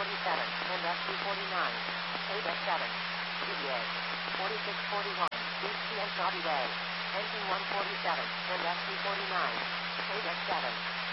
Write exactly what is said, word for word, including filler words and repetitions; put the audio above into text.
forty-seven, and S two forty-nine. eight F seven. G D A. forty-six forty-one. East P and Saudi Way. Engine one forty-seven, and S two forty-nine. eight F seven.